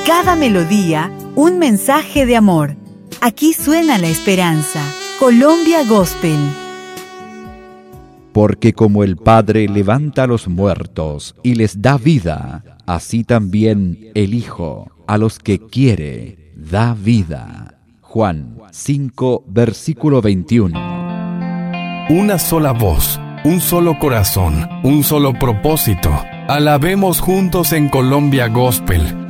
cada melodía, un mensaje de amor. Aquí suena la esperanza. Colombia Gospel. Porque como el Padre levanta a los muertos y les da vida, así también el Hijo, a los que quiere, da vida. Juan 5, versículo 21. Una sola voz, un solo corazón, un solo propósito. Alabemos juntos en Colombia Gospel.